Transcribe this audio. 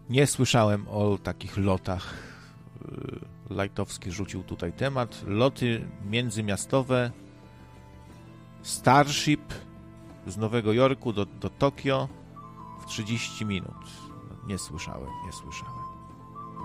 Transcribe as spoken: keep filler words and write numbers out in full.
Nie słyszałem o takich lotach. Lajtowski rzucił tutaj temat. Loty międzymiastowe Starship z Nowego Jorku do, do Tokio w trzydzieści minut. Nie słyszałem, nie słyszałem.